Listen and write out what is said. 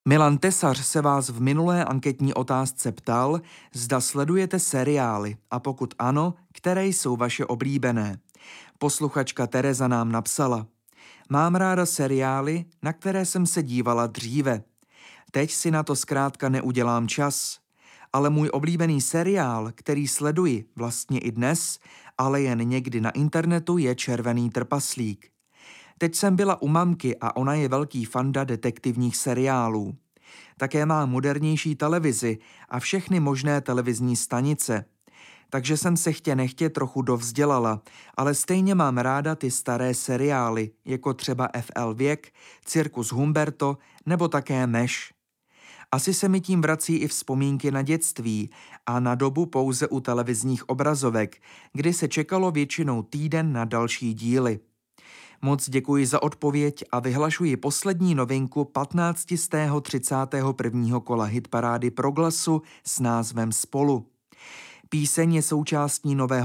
Milan Tesař se vás v minulé anketní otázce ptal, zda sledujete seriály a pokud ano, které jsou vaše oblíbené. Posluchačka Tereza nám napsala: Mám ráda seriály, na které jsem se dívala dříve. Teď si na to zkrátka neudělám čas. Ale můj oblíbený seriál, který sleduji vlastně i dnes, ale jen někdy na internetu, je Červený trpaslík. Teď jsem byla u mamky a ona je velký fanda detektivních seriálů. Také má modernější televizi a všechny možné televizní stanice. Takže jsem se chtě nechtě trochu dovzdělala, ale stejně mám ráda ty staré seriály, jako třeba FL Věk, Cirkus Humberto nebo také Meš. Asi se mi tím vrací i vzpomínky na dětství a na dobu pouze u televizních obrazovek, kdy se čekalo většinou týden na další díly. Moc děkuji za odpověď a vyhlašuji poslední novinku 15. z 31. kola hitparády Proglasu s názvem Spolu. Píseň je součástí nového